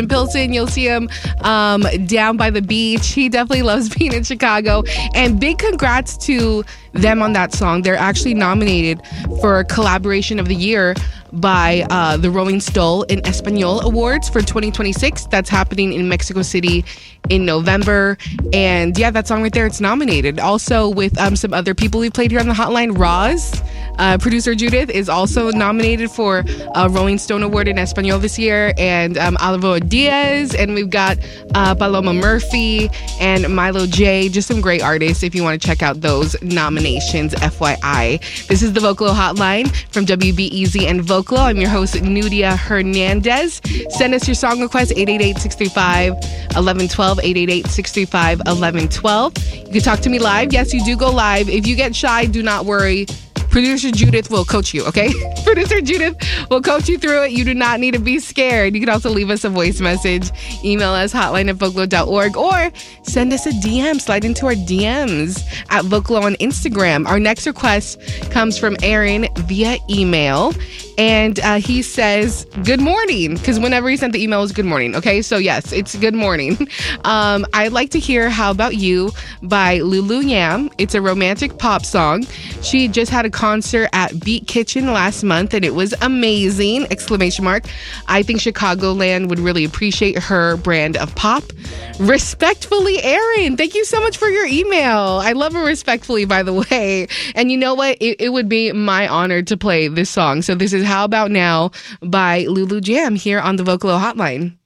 Pilsen. You'll see him down by the beach. He definitely loves being in Chicago. And big congrats to them on that song. They're actually nominated for Collaboration of the Year by the Rolling Stone in Espanol Awards for 2026. That's happening in Mexico City in November. And yeah, that song right there, it's nominated. Also with some other people we played here on the hotline. Roz, producer Judith, is also nominated for a Rolling Stone Award in Espanol this year. And Alvaro Diaz. And we've got Paloma Murphy and Milo J. Just some great artists if you want to check out those nominations, FYI. This is the Vocalo Hotline from WBEZ and Vocalo. I'm your host, Nudia Hernandez. Send us your song request, 888-635-1112, 888-635-1112. You can talk to me live. Yes, you do go live. If you get shy, do not worry. Producer Judith will coach you, okay? Producer Judith will coach you through it. You do not need to be scared. You can also leave us a voice message. Email us hotline@vocalo.org or send us a DM. Slide into our DMs at Vocalo on Instagram. Our next request comes from Aaron via email. And he says, good morning, because whenever he sent the email, it was good morning. Okay, so yes, it's good morning. I'd like to hear How About You by Lulu Yam. It's a romantic pop song. She just had a concert at Beat Kitchen last month, and it was amazing! ! I think Chicagoland would really appreciate her brand of pop. Respectfully, Aaron. Thank you so much for your email. I love her respectfully, by the way. And you know what? It would be my honor to play this song. So this is How About Now by Lulu Jam here on the Vocalo Hotline.